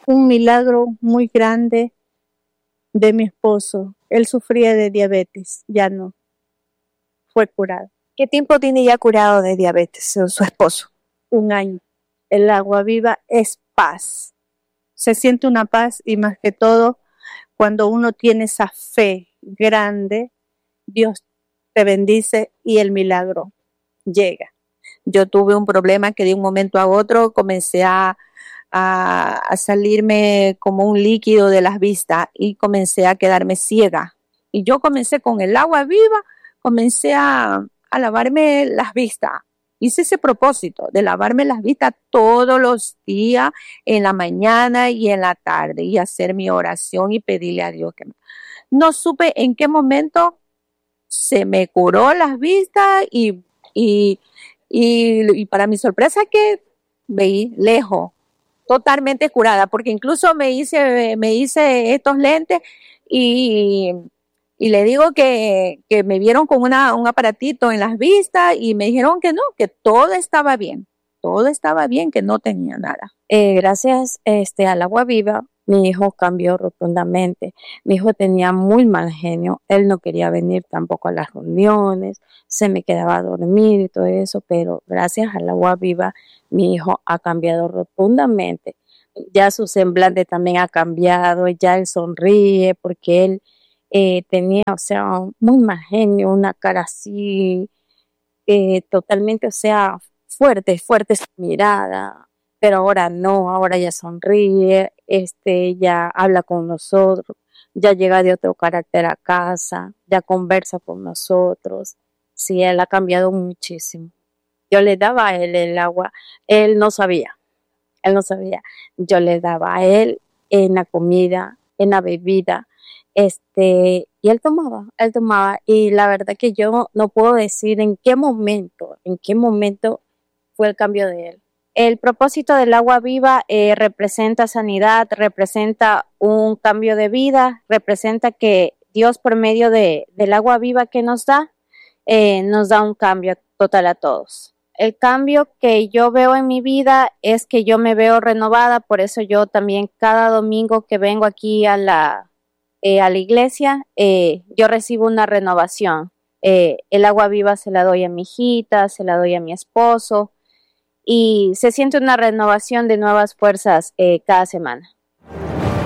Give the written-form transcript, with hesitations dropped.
un milagro muy grande de mi esposo. Él sufría de diabetes, ya no, fue curado. ¿Qué tiempo tiene ya curado de diabetes su esposo? 1 año. El agua viva es paz. Se siente una paz y más que todo, cuando uno tiene esa fe grande, Dios te bendice y el milagro llega. Yo tuve un problema que de un momento a otro comencé a salirme como un líquido de las vistas y comencé a quedarme ciega. Y yo comencé con el agua viva, comencé a lavarme las vistas. Hice ese propósito de lavarme las vistas todos los días, en la mañana y en la tarde, y hacer mi oración y pedirle a Dios que no supe en qué momento se me curó las vistas y para mi sorpresa que veí lejos, totalmente curada, porque incluso me hice estos lentes y, y le digo que me vieron con un aparatito en las vistas y me dijeron que no, que todo estaba bien, que no tenía nada. Gracias al agua viva, mi hijo cambió rotundamente. Mi hijo tenía muy mal genio, él no quería venir tampoco a las reuniones, se me quedaba a dormir y todo eso, pero gracias al agua viva, mi hijo ha cambiado rotundamente. Ya su semblante también ha cambiado, ya él sonríe porque él tenía, o sea, muy mal genio, una cara así, totalmente, o sea, fuerte su mirada, pero ahora no, ahora ya sonríe, ya habla con nosotros, ya llega de otro carácter a casa, ya conversa con nosotros. Sí, él ha cambiado muchísimo. Yo le daba a él el agua, él no sabía, él no sabía. Yo le daba a él en la comida, en la bebida, y él tomaba, y la verdad que yo no puedo decir en qué momento fue el cambio de él. El propósito del agua viva representa sanidad, representa un cambio de vida, representa que Dios por medio del agua viva que nos da un cambio total a todos. El cambio que yo veo en mi vida es que yo me veo renovada, por eso yo también cada domingo que vengo aquí a la iglesia, yo recibo una renovación. El agua viva se la doy a mi hijita, se la doy a mi esposo, y se siente una renovación de nuevas fuerzas cada semana.